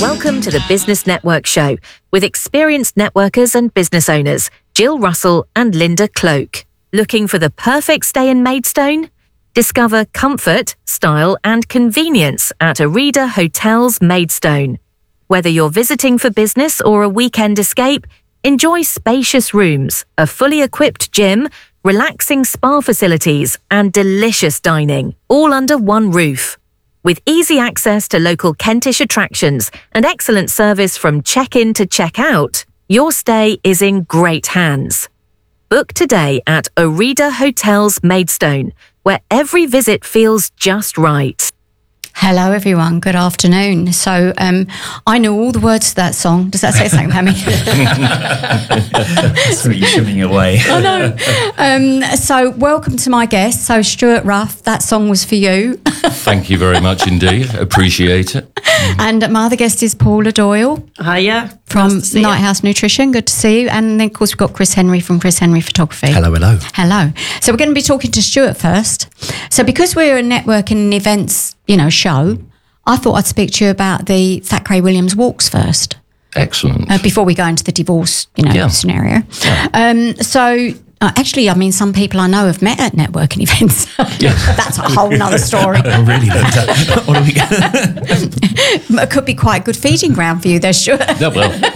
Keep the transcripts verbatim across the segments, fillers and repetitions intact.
Welcome to the Business Network Show with experienced networkers and business owners, Jill Russell and Linda Cloak. Looking for the perfect stay in Maidstone? Discover comfort, style and convenience at Arida Hotels Maidstone. Whether you're visiting for business or a weekend escape, enjoy spacious rooms, a fully equipped gym, relaxing spa facilities and delicious dining, all under one roof. With easy access to local Kentish attractions and excellent service from check-in to check-out, your stay is in great hands. Book today at Arida Hotels Maidstone, where every visit feels just right. Hello everyone, good afternoon. So um, I know all the words to that song. Does that say something about me? That's what you're shimming away. I know. Um, so welcome to my guest. So Stuart Ruff, that song was for you. Thank you very much indeed. Appreciate it. And my other guest is Paula Doyle. Hiya. From Nice to see Night you. House Nutrition. Good to see you. And then of course we've got Chris Henry from Chris Henry Photography. Hello, hello. Hello. So we're going to be talking to Stuart first. So because we're a networking and events, you know, show, I thought I'd speak to you about the Thackeray Williams walks first. Excellent. Uh, before we go into the divorce, you know, Yeah. scenario. Um, so uh, actually, I mean, some people I know have met at networking events. That's a whole nother story. Oh, really, Linda? What are we going It could be quite a good feeding ground for you there, sure. Yeah, well,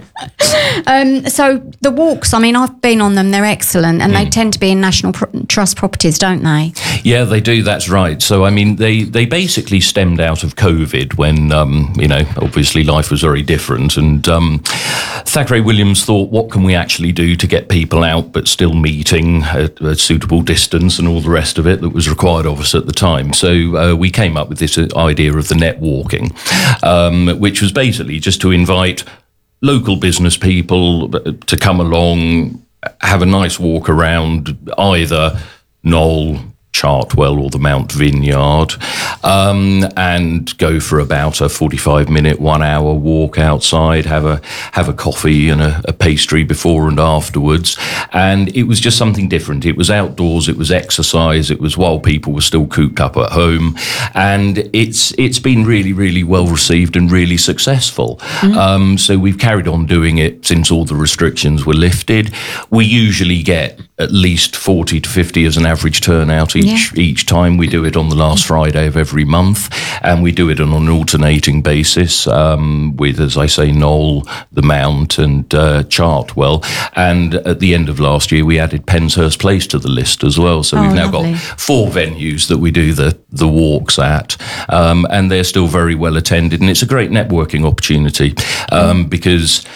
Um, so the walks, I mean, I've been on them. They're excellent, and they tend to be in National Pro- Trust properties, don't they? yeah, they do. That's right. So, I mean, they, they basically stemmed out of COVID when, um, you know, obviously life was very different. And um, Thackeray Williams thought, what can we actually do to get people out but still meeting at a suitable distance and all the rest of it that was required of us at the time. So uh, we came up with this idea of the net walking, um, which was basically just to invite local business people to come along, have a nice walk around either Knoll, Chartwell or the Mount Vineyard, um, and go for about a forty-five minute, one hour walk outside, have a have a coffee and a, a pastry before and afterwards. And it was just something different. It was outdoors, it was exercise, it was while people were still cooped up at home. And it's it's been really, really well received and really successful. Mm-hmm. Um, so we've carried on doing it since all the restrictions were lifted. We usually get at least forty to fifty as an average turnout each yeah. each time. We do it on the last Friday of every month, and we do it on an alternating basis um, with, as I say, Knoll, the Mount and uh, Chartwell. And at the end of last year, we added Penshurst Place to the list as well. So oh, we've now lovely. got four venues that we do the, the walks at, um, and they're still very well attended. And it's a great networking opportunity um, mm. because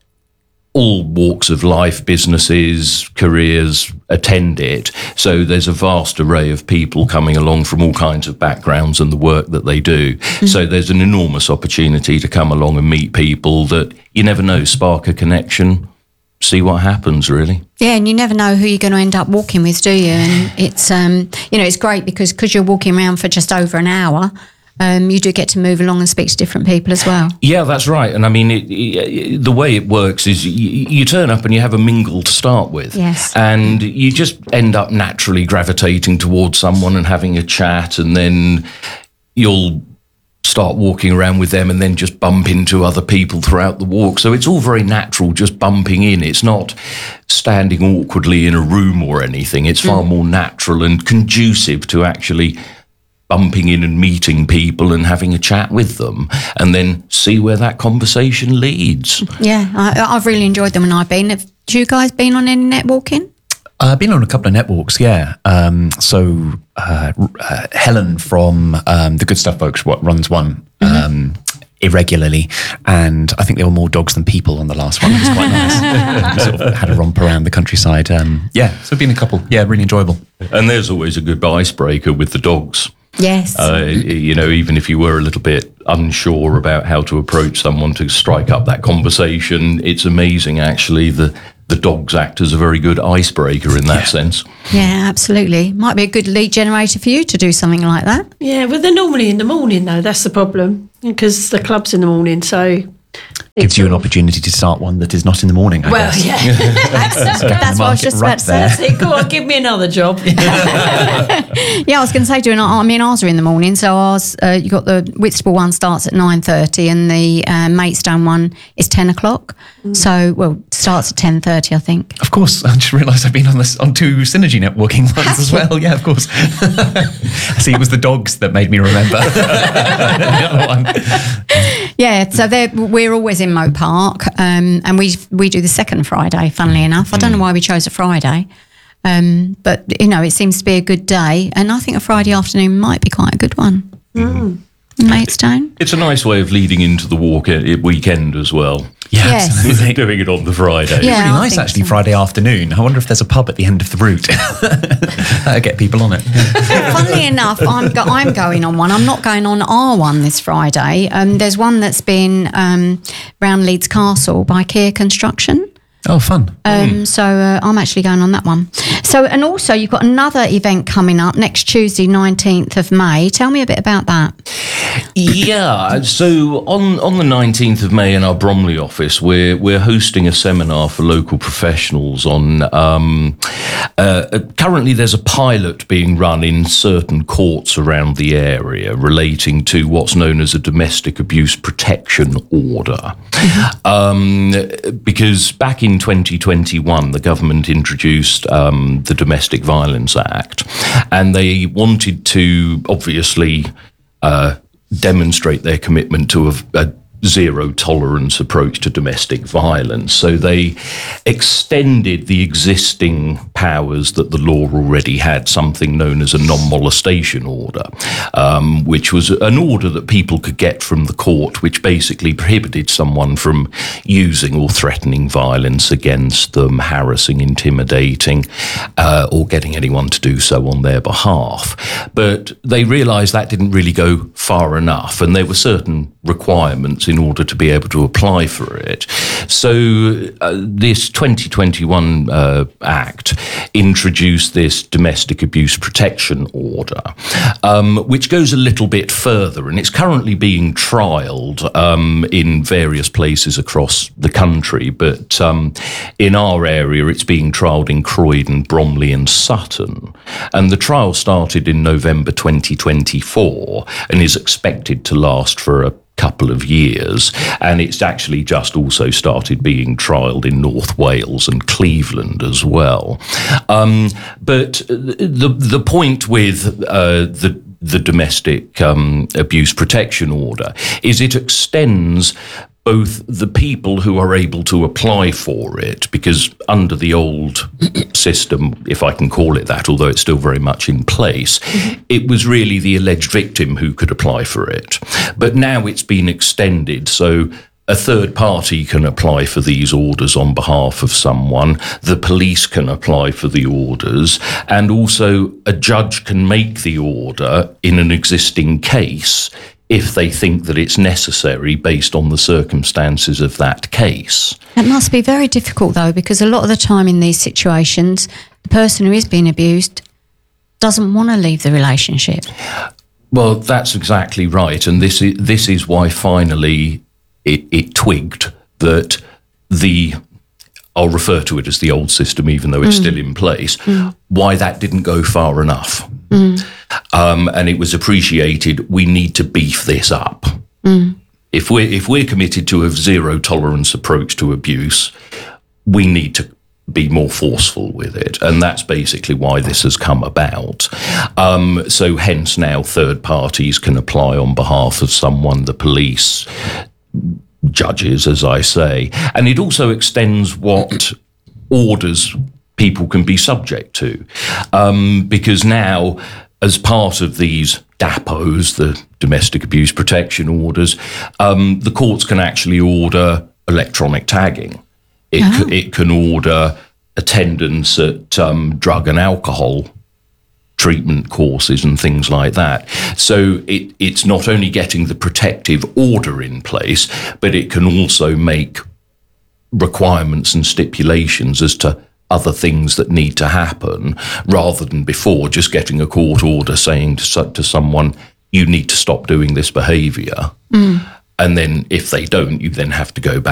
all walks of life, businesses, careers attend it. So there's a vast array of people coming along from all kinds of backgrounds and the work that they do. Mm-hmm. So there's an enormous opportunity to come along and meet people that you never know, spark a connection, see what happens, really. Yeah, and you never know who you're going to end up walking with, do you? And it's, um, you know, it's great because because you're walking around for just over an hour, Um, you do get to move along and speak to different people as well. Yeah, that's right. And I mean, it, it, the way it works is you, you turn up and you have a mingle to start with. Yes. And you just end up naturally gravitating towards someone and having a chat, and then you'll start walking around with them and then just bump into other people throughout the walk. So it's all very natural, just bumping in. It's not standing awkwardly in a room or anything. It's far mm. more natural and conducive to actually bumping in and meeting people and having a chat with them, and then see where that conversation leads. Yeah, I, I've really enjoyed them when I've been. Have you guys been on any networking? Uh, I've been on a couple of netwalks, yeah. Um, so uh, uh, Helen from um, the Good Stuff Folks what runs one mm-hmm. um, irregularly, and I think there were more dogs than people on the last one. It was quite nice. We sort of had a romp around the countryside. Um, yeah, so I've been a couple. Yeah, really enjoyable. And there's always a good icebreaker with the dogs. Yes. Uh, you know, even if you were a little bit unsure about how to approach someone to strike up that conversation, it's amazing, actually. The, the dogs act as a very good icebreaker in that yeah. sense. Yeah, absolutely. Might be a good lead generator for you to do something like that. Yeah, well, they're normally in the morning, though. That's the problem, because the club's in the morning, so Gives you an opportunity to start one that is not in the morning, I Well, guess. yeah. That's, Get that's the what I was market just right about to say. there. That's it. Go on, give me another job. Yeah, I was going to say, doing. I mean, ours are in the morning. So ours, uh, you got the Whitstable one starts at nine thirty, and the uh, Maidstone one is ten o'clock. Mm. So, well, starts at ten thirty, I think. Of course, I just realised I've been on this on two Synergy networking ones as well. Yeah, of course. See, it was the dogs that made me remember. The other one. Yeah, so they're- we're always in Moat Park, um, and we we do the second Friday. Funnily enough, I don't know why we chose a Friday. Um, but, you know, it seems to be a good day. And I think a Friday afternoon might be quite a good one. Mm. Maidstone. It's a nice way of leading into the walk uh, weekend as well. Yeah, Yes. absolutely. Doing it on the Friday. Yeah. Really I nice, think actually, so. Friday afternoon. I wonder if there's a pub at the end of the route. That'll get people on it. Funnily enough, I'm go- I'm going on one. I'm not going on our one this Friday. Um, there's one that's been um, round Leeds Castle by Kier Construction. Oh, fun. Um, So uh, I'm actually going on that one. So, and also you've got another event coming up next Tuesday, nineteenth of May. Tell me a bit about that. Yeah, so on, on the nineteenth of May in our Bromley office, we're we're hosting a seminar for local professionals on. Um, uh, currently, there's a pilot being run in certain courts around the area relating to what's known as a domestic abuse protection order, um, because back in twenty twenty-one, the government introduced um, the Domestic Violence Act, and they wanted to obviously. Uh, demonstrate their commitment to a, a zero tolerance approach to domestic violence. So they extended the existing powers that the law already had, something known as a non-molestation order, um, which was an order that people could get from the court, which basically prohibited someone from using or threatening violence against them, harassing, intimidating, uh, or getting anyone to do so on their behalf. But they realised that didn't really go far enough, and there were certain requirements in order to be able to apply for it. So uh, this twenty twenty-one uh, Act introduced this Domestic Abuse Protection Order, um, which goes a little bit further, and it's currently being trialled um, in various places across the country, but um, in our area it's being trialled in Croydon, Bromley and Sutton. And the trial started in November twenty twenty-four and is expected to last for a couple of years, and it's actually just also started being trialled in North Wales and Cleveland as well. Um, but the the point with uh, the the domestic um, abuse protection order is it extends both the people who are able to apply for it, because under the old system, if I can call it that, although it's still very much in place, mm-hmm. it was really the alleged victim who could apply for it. But now it's been extended, so a third party can apply for these orders on behalf of someone, the police can apply for the orders, and also a judge can make the order in an existing case if they think that it's necessary based on the circumstances of that case. It must be very difficult, though, because a lot of the time in these situations, the person who is being abused doesn't want to leave the relationship. Well, that's exactly right. And this is, this is why finally it, it twigged that the, I'll refer to it as the old system, even though it's mm. still in place, mm. why that didn't go far enough. Mm. Um, and it was appreciated, we need to beef this up. Mm. If we're, if we're committed to a zero tolerance approach to abuse, we need to be more forceful with it. And that's basically why this has come about. Um, so hence now third parties can apply on behalf of someone, the police, judges, as I say. And it also extends what orders people can be subject to. Um, because now, as part of these D A P Os, the Domestic Abuse Protection Orders, um, the courts can actually order electronic tagging. It, oh. c- it can order attendance at um, drug and alcohol treatment courses and things like that. So it, it's not only getting the protective order in place, but it can also make requirements and stipulations as to other things that need to happen, rather than before just getting a court order saying to, to someone, you need to stop doing this behaviour. Mm. And then if they don't, you then have to go back